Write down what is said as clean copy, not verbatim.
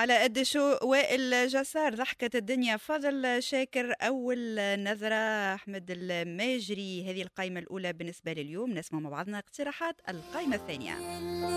على قد شو وائل جسار ضحكت الدنيا. فضل شاكر أول نظرة أحمد الماجري. هذه القائمة الأولى بالنسبة لليوم. نسمع مع بعضنا اقتراحات القائمة الثانية.